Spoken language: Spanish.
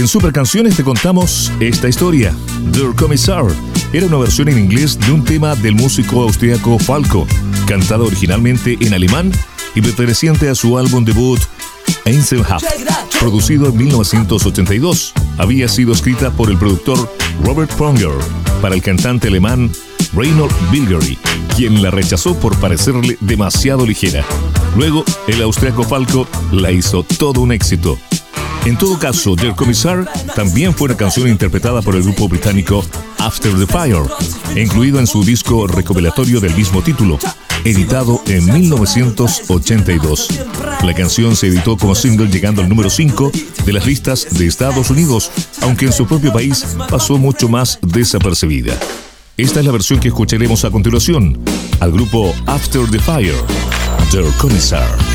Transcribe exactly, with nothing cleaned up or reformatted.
Y en Super Canciones te contamos esta historia. Der Kommissar era una versión en inglés de un tema del músico austríaco Falco, cantado originalmente en alemán y perteneciente a su álbum debut Einzelhaft, producido en mil novecientos ochenta y dos. Había sido escrita por el productor Robert Pronger para el cantante alemán Reinhold Bilgery, quien la rechazó por parecerle demasiado ligera. Luego, el austriaco Falco la hizo todo un éxito. En todo caso, Der Kommissar también fue una canción interpretada por el grupo británico After the Fire, incluido en su disco recopilatorio del mismo título, editado en mil novecientos ochenta y dos. La canción se editó como single llegando al número cinco de las listas de Estados Unidos, aunque en su propio país pasó mucho más desapercibida. Esta es la versión que escucharemos a continuación, al grupo After the Fire, Der Kommissar.